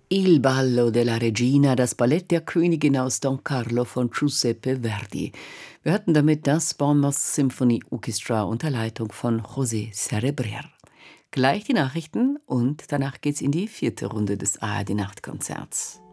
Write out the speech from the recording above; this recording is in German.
Il Ballo della Regina, das Ballett der Königin aus Don Carlo von Giuseppe Verdi. Wir hörten damit das Bournemouth Symphony Orchestra unter Leitung von José Cerebrer. Gleich die Nachrichten und danach geht's in die 4. Runde des ARD Nachtkonzerts.